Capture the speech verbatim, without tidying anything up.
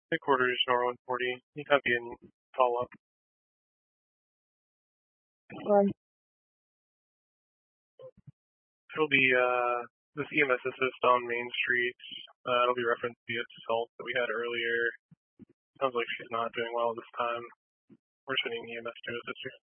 Headquarters, Nora one forty. You copy and follow up. Right. It'll be uh, this E M S assist on Main Street. Uh, it'll be referenced via assault that we had earlier. Sounds like she's not doing well this time. We're sending E M S to assist her.